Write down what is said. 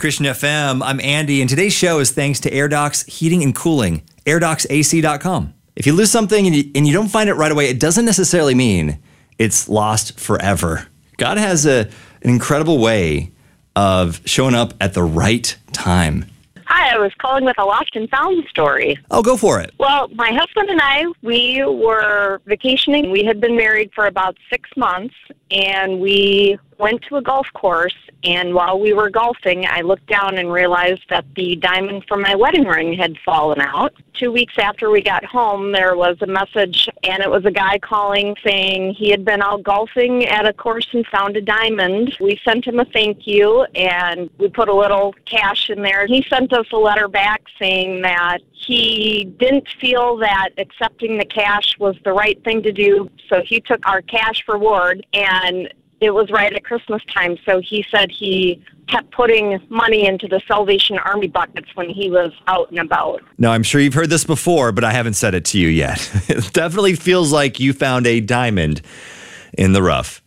Christian FM. I'm Andy, and today's show is thanks to AirDocs Heating and Cooling, AirDocsAC.com. If you lose something and you don't find it right away, it doesn't necessarily mean it's lost forever. God has an incredible way of showing up at the right time. Hi, I was calling with a lost and found story. Oh, go for it. Well, my husband and I, we were vacationing. We had been married for about 6 months, and we went to a golf course, and while we were golfing, I looked down and realized that the diamond from my wedding ring had fallen out. 2 weeks after we got home, there was a message, and it was a guy calling saying he had been out golfing at a course and found a diamond. We sent him a thank you, and we put a little cash in there. He sent us a letter back saying that he didn't feel that accepting the cash was the right thing to do, so he took our cash reward, and it was right at Christmas time, so he said he kept putting money into the Salvation Army buckets when he was out and about. Now, I'm sure you've heard this before, but I haven't said it to you yet. It definitely feels like you found a diamond in the rough.